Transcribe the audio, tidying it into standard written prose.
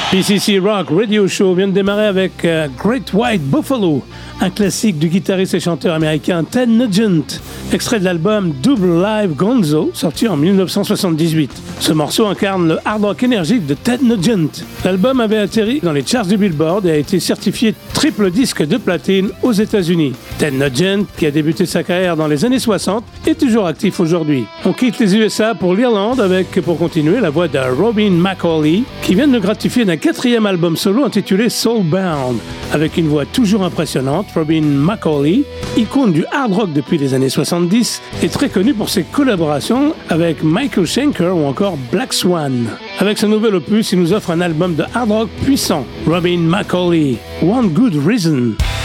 PCC Rock Radio Show vient de démarrer avec Great White Buffalo, un classique du guitariste et chanteur américain Ted Nugent, extrait de l'album Double Live Gonzo, sorti en 1978. Ce morceau incarne le hard rock énergique de Ted Nugent. L'album avait atterri dans les charts du Billboard et a été certifié triple disque de platine aux États-Unis. Ted Nugent, qui a débuté sa carrière dans les années 60, est toujours actif aujourd'hui. On quitte les USA pour l'Irlande avec, pour continuer, la voix de Robin McAuley, qui vient de le gratifier d'un 4e album solo intitulé Soulbound. Avec une voix toujours impressionnante, Robin McAuley, icône du hard rock depuis les années 70, est très connu pour ses collaborations avec Michael Schenker ou encore Black Swan. Avec ce nouvel opus, il nous offre un album de hard rock puissant. Robin McAuley, One Good Reason.